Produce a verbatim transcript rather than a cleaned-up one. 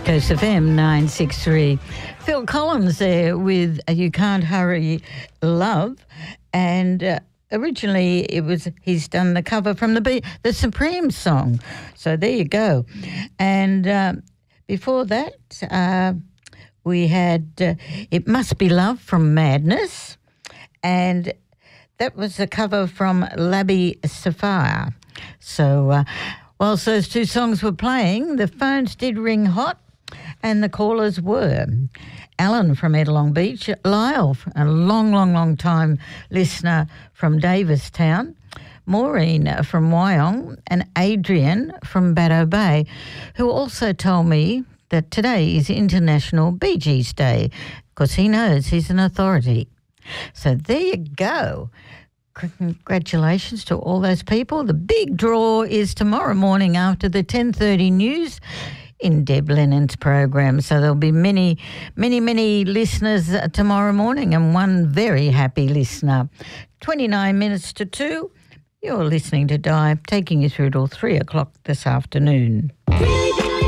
Coast F M nine sixty-three. Phil Collins there with You Can't Hurry Love, and uh, originally it was he's done the cover from the B, the Supreme song. So there you go. And uh, before that, uh, we had uh, It Must Be Love from Madness, and that was a cover from Labby Sapphire. So uh, whilst those two songs were playing, the phones did ring hot, and the callers were Alan from Edelong Beach, Lyle, a long, long, long time listener from Davistown, Maureen from Wyong, and Adrian from Baddo Bay, who also told me that today is International Bee Gees Day, because he knows he's an authority. So there you go. Congratulations to all those people. The big draw is tomorrow morning after the ten thirty news in Deb Lennon's program. So there'll be many, many, many listeners uh, tomorrow morning, and one very happy listener. twenty-nine minutes to two, you're listening to Di, taking you through till three o'clock this afternoon.